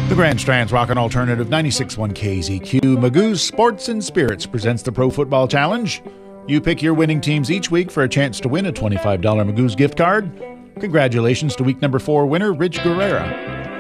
The Grand Strand's Rockin' Alternative 96.1 KZQ. Magoo's Sports and Spirits presents the Pro Football Challenge. You pick your winning teams each week for a chance to win a $25 Magoo's gift card. Congratulations to week number 4 winner, Rich Guerrera.